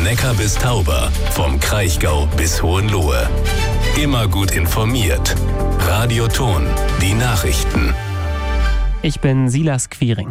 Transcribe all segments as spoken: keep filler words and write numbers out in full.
Neckar bis Tauber, vom Kraichgau bis Hohenlohe. Immer gut informiert. Radio Thon, die Nachrichten. Ich bin Silas Quiring.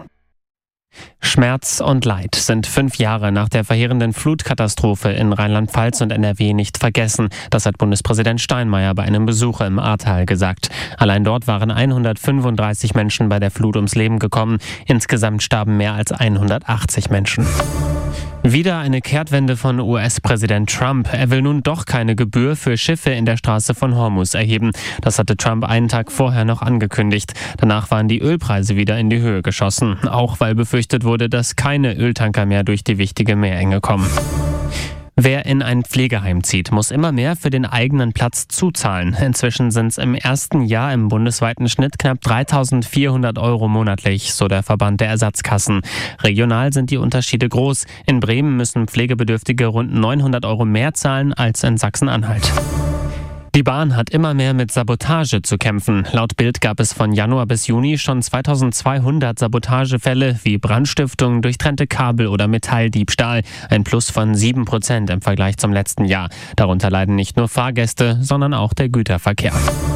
Schmerz und Leid sind fünf Jahre nach der verheerenden Flutkatastrophe in Rheinland-Pfalz und N R W nicht vergessen. Das hat Bundespräsident Steinmeier bei einem Besuch im Ahrtal gesagt. Allein dort waren hundertfünfunddreißig Menschen bei der Flut ums Leben gekommen. Insgesamt starben mehr als hundertachtzig Menschen. Wieder eine Kehrtwende von U S-Präsident Trump. Er will nun doch keine Gebühr für Schiffe in der Straße von Hormuz erheben. Das hatte Trump einen Tag vorher noch angekündigt. Danach waren die Ölpreise wieder in die Höhe geschossen. Auch weil befürchtet wurde, dass keine Öltanker mehr durch die wichtige Meerenge kommen. Wer in ein Pflegeheim zieht, muss immer mehr für den eigenen Platz zuzahlen. Inzwischen sind es im ersten Jahr im bundesweiten Schnitt knapp dreitausendvierhundert Euro monatlich, so der Verband der Ersatzkassen. Regional sind die Unterschiede groß. In Bremen müssen Pflegebedürftige rund neunhundert Euro mehr zahlen als in Sachsen-Anhalt. Die Bahn hat immer mehr mit Sabotage zu kämpfen. Laut Bild gab es von Januar bis Juni schon zweitausendzweihundert Sabotagefälle wie Brandstiftung, durchtrennte Kabel oder Metalldiebstahl. Ein Plus von sieben Prozent im Vergleich zum letzten Jahr. Darunter leiden nicht nur Fahrgäste, sondern auch der Güterverkehr.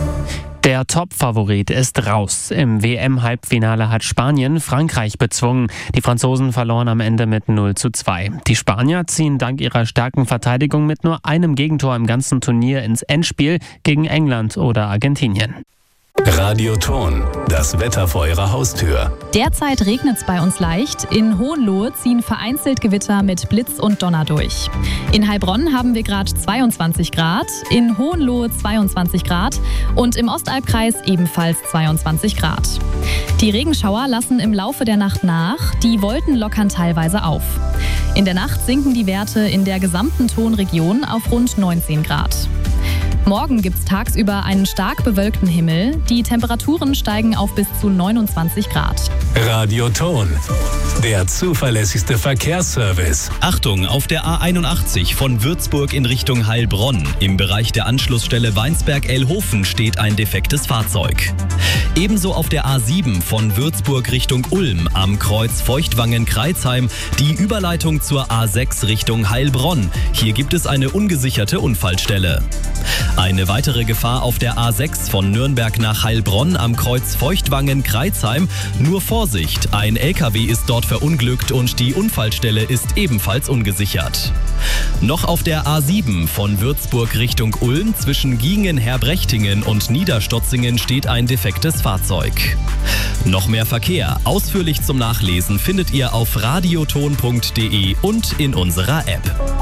Der Top-Favorit ist raus. Im W M-Halbfinale hat Spanien Frankreich bezwungen. Die Franzosen verloren am Ende mit null zu zwei. Die Spanier ziehen dank ihrer starken Verteidigung mit nur einem Gegentor im ganzen Turnier ins Endspiel gegen England oder Argentinien. Radio Thon, das Wetter vor Ihrer Haustür. Derzeit regnet es bei uns leicht. In Hohenlohe ziehen vereinzelt Gewitter mit Blitz und Donner durch. In Heilbronn haben wir gerade zweiundzwanzig Grad, in Hohenlohe zweiundzwanzig Grad und im Ostalbkreis ebenfalls zweiundzwanzig Grad. Die Regenschauer lassen im Laufe der Nacht nach, die Wolken lockern teilweise auf. In der Nacht sinken die Werte in der gesamten Thonregion auf rund neunzehn Grad. Morgen gibt es tagsüber einen stark bewölkten Himmel. Die Temperaturen steigen auf bis zu neunundzwanzig Grad. Radio Thon, der zuverlässigste Verkehrsservice. Achtung, auf der A einundachtzig von Würzburg in Richtung Heilbronn. Im Bereich der Anschlussstelle Weinsberg-Elhofen steht ein defektes Fahrzeug. Ebenso auf der A sieben von Würzburg Richtung Ulm am Kreuz Feuchtwangen-Kreuzheim die Überleitung zur A sechs Richtung Heilbronn. Hier gibt es eine ungesicherte Unfallstelle. Eine weitere Gefahr auf der A sechs von Nürnberg nach Heilbronn am Kreuz Feuchtwangen-Kreuzheim. Nur Vorsicht, ein L K W ist dort verunglückt und die Unfallstelle ist ebenfalls ungesichert. Noch auf der A sieben von Würzburg Richtung Ulm zwischen Giengen-Herbrechtingen und Niederstotzingen steht ein defektes Fahrzeug. Noch mehr Verkehr, ausführlich zum Nachlesen findet ihr auf radiothon punkt de und in unserer App.